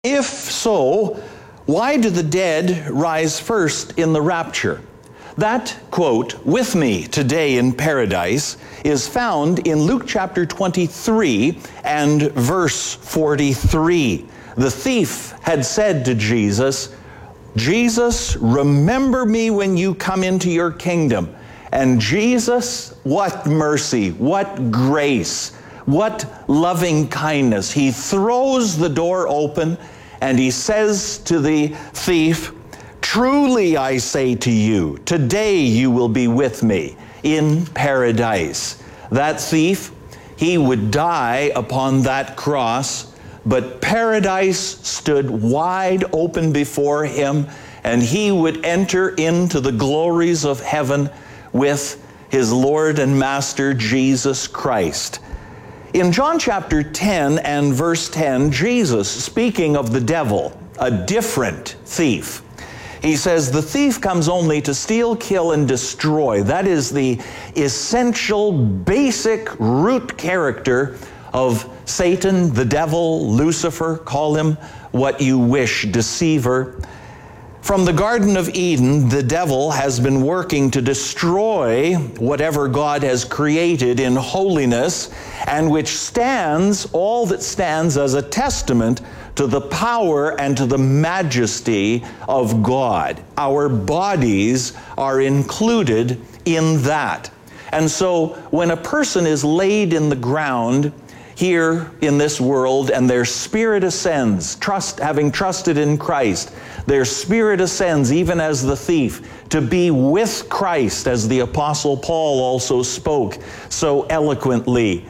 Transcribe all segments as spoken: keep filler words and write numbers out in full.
If so, why do the dead rise first in the rapture? That quote, "with me today in paradise," is found in Luke chapter twenty-three and verse forty-three. The thief had said to Jesus, "Jesus, remember me when you come into your kingdom." And Jesus, what mercy, what grace, what loving kindness. He throws the door open and he says to the thief, "Truly I say to you, today you will be with me in paradise." That thief, he would die upon that cross, but paradise stood wide open before him, and he would enter into the glories of heaven with his Lord and Master Jesus Christ. In John chapter ten and verse ten, Jesus, speaking of the devil, a different thief, he says, "The thief comes only to steal, kill, and destroy." That is the essential, basic root character of Satan, the devil, Lucifer, call him what you wish, deceiver. From the Garden of Eden, the devil has been working to destroy whatever God has created in holiness, and which stands, all that stands as a testament to the power and to the majesty of God. Our bodies are included in that. And so when a person is laid in the ground here in this world and their spirit ascends, trust, having trusted in Christ, their spirit ascends even as the thief to be with Christ, as the Apostle Paul also spoke so eloquently.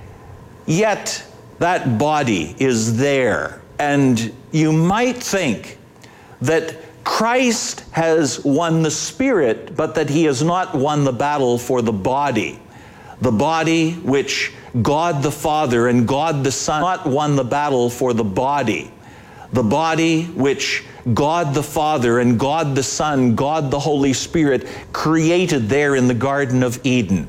Yet that body is there, and you might think that Christ has won the spirit, but that he has not won the battle for the body. The body which God the Father and God the Son not won the battle for the body. The body which God the Father and God the Son, God the Holy Spirit created there in the Garden of Eden.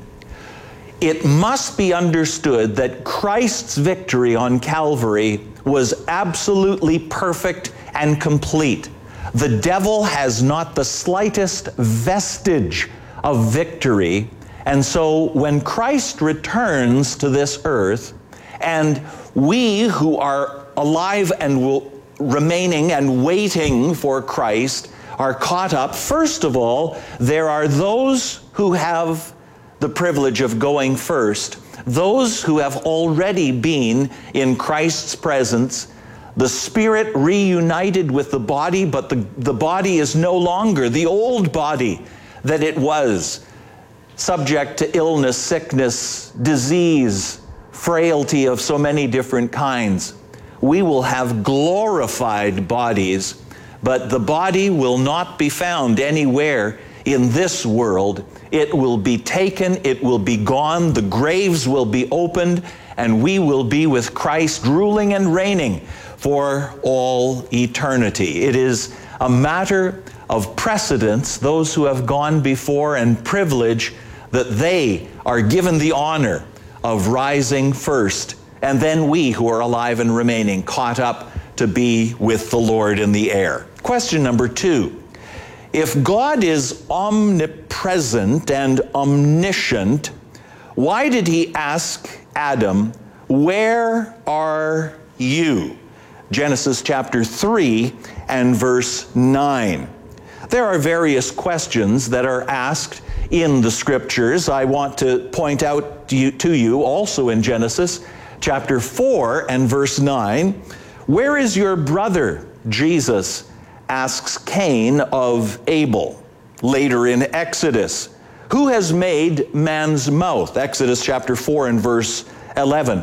It must be understood that Christ's victory on Calvary was absolutely perfect and complete. The devil has not the slightest vestige of victory. And so when Christ returns to this earth, and we who are alive and will remaining and waiting for Christ are caught up, first of all, there are those who have the privilege of going first, those who have already been in Christ's presence, the spirit reunited with the body, but the, the body is no longer the old body that it was, subject to illness, sickness, disease, frailty of so many different kinds. We will have glorified bodies, but the body will not be found anywhere in this world. It will be taken, it will be gone, the graves will be opened, and we will be with Christ ruling and reigning for all eternity. It is a matter of precedence, those who have gone before, and privilege that they are given the honor of rising first, and then we who are alive and remaining caught up to be with the Lord in the air. Question number two. If God is omnipresent and omniscient, why did he ask Adam, "Where are you?" Genesis chapter three and verse nine. There are various questions that are asked in the scriptures. I want to point out to you, to you also in Genesis chapter four and verse nine, "Where is your brother?" Jesus asks Cain of Abel. Later in Exodus, "Who has made man's mouth?" Exodus chapter four and verse eleven.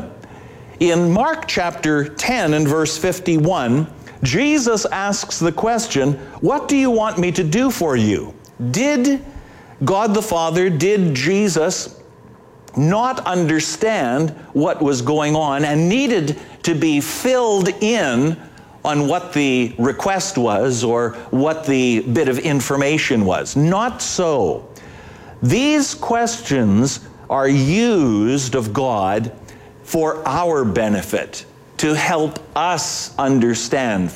In Mark chapter ten and verse fifty-one, Jesus asks the question, "What do you want me to do for you?" Did God the Father, did Jesus not understand what was going on and needed to be filled in on what the request was or what the bit of information was? Not so. These questions are used of God for our benefit. to help us understand